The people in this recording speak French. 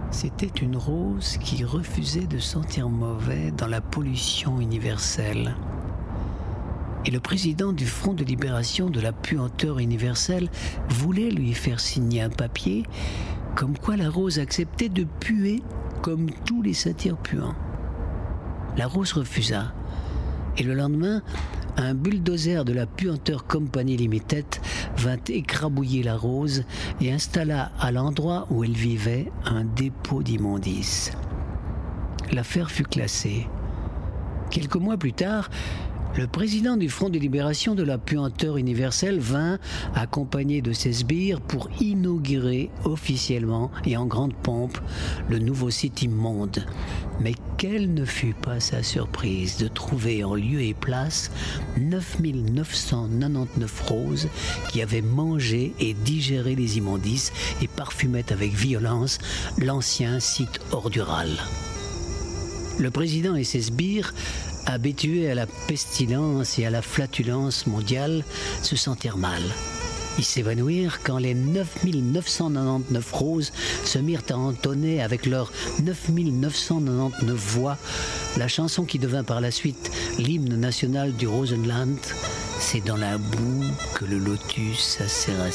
C'était une rose qui refusait de sentir mauvais dans la pollution universelle. Et le président du Front de libération de la puanteur universelle voulait lui faire signer un papier comme quoi la rose acceptait de puer comme tous les satyres puants. La rose refusa. Et le lendemain, un bulldozer de la Puanteur Company Limited vint écrabouiller la rose et installa à l'endroit où elle vivait un dépôt d'immondices. L'affaire fut classée. Quelques mois plus tard, le président du Front de libération de la puanteur universelle vint, accompagné de ses sbires, pour inaugurer officiellement et en grande pompe le nouveau site immonde. Mais quelle ne fut pas sa surprise de trouver en lieu et place 9999 roses qui avaient mangé et digéré les immondices et parfumaient avec violence l'ancien site ordural. Le président et ses sbires, habitués à la pestilence et à la flatulence mondiale, se sentirent mal. Ils s'évanouirent quand les 9999 roses se mirent à entonner avec leurs 9999 voix la chanson qui devint par la suite l'hymne national du Rosenland. C'est dans la boue que le lotus s'assera.